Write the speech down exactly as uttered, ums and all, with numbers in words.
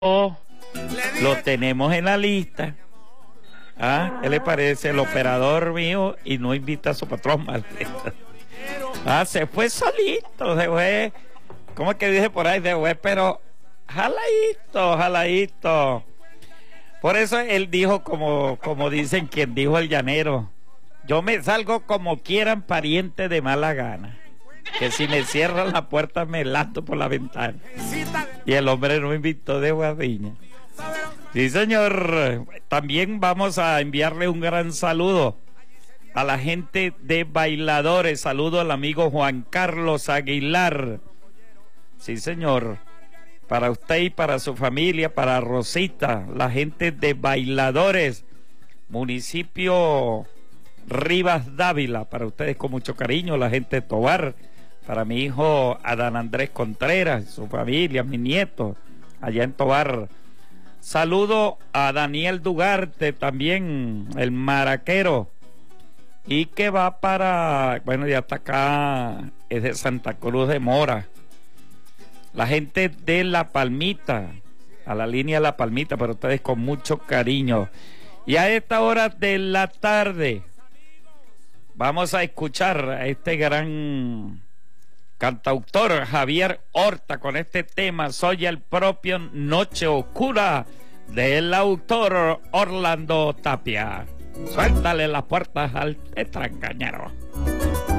Oh, lo tenemos en la lista. ¿Ah? ¿Qué le parece? El operador mío y no invita a su patrón. Ah, se fue solito, se fue. ¿Cómo es que dice por ahí? Se fue, pero jaladito, jaladito. Por eso él dijo, como, como dicen quien dijo el llanero, yo me salgo como quieran, pariente de mala gana, que si me cierran la puerta me lanzo por la ventana. Y el hombre no invitó de Guadiña. Sí, señor. También vamos a enviarle un gran saludo a la gente de Bailadores. Saludo al amigo Juan Carlos Aguilar. Sí, señor. Para usted y para su familia, para Rosita, la gente de Bailadores, municipio Rivas Dávila, para ustedes con mucho cariño, la gente de Tobar, para mi hijo Adán Andrés Contreras, su familia, mis nietos, allá en Tobar. Saludo a Daniel Dugarte, también el maraquero, y que va para, bueno, ya está acá, es de Santa Cruz de Mora. La gente de La Palmita, a la línea La Palmita, para ustedes con mucho cariño. Y a esta hora de la tarde vamos a escuchar a este gran cantautor Javier Horta con este tema, Soy el propio Noche Oscura, del autor Orlando Tapia. Suéltale las puertas al extrangañero.